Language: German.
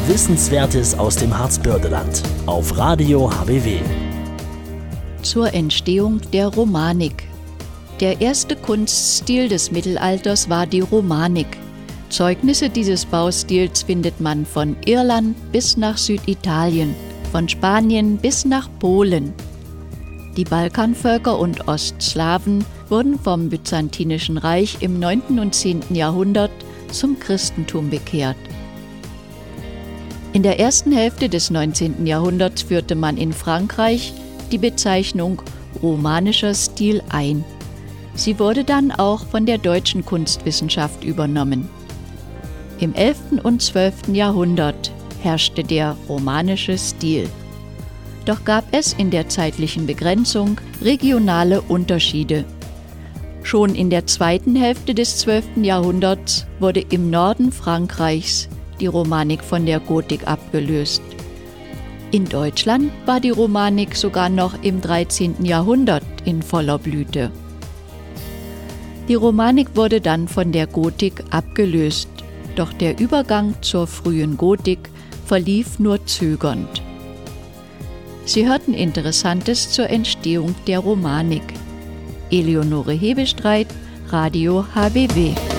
Wissenswertes aus dem Harzbördeland auf Radio HBW. Zur Entstehung der Romanik. Der erste Kunststil des Mittelalters war die Romanik. Zeugnisse dieses Baustils findet man von Irland bis nach Süditalien, von Spanien bis nach Polen. Die Balkanvölker und Ostslawen wurden vom Byzantinischen Reich im 9. und 10. Jahrhundert zum Christentum bekehrt. In der ersten Hälfte des 19. Jahrhunderts führte man in Frankreich die Bezeichnung romanischer Stil ein. Sie wurde dann auch von der deutschen Kunstwissenschaft übernommen. Im 11. und 12. Jahrhundert herrschte der romanische Stil. Doch gab es in der zeitlichen Begrenzung regionale Unterschiede. Schon in der zweiten Hälfte des 12. Jahrhunderts wurde im Norden Frankreichs die Romanik von der Gotik abgelöst. In Deutschland war die Romanik sogar noch im 13. Jahrhundert in voller Blüte. Die Romanik wurde dann von der Gotik abgelöst, doch der Übergang zur frühen Gotik verlief nur zögernd. Sie hörten Interessantes zur Entstehung der Romanik. Eleonore Hebestreit, Radio HBW.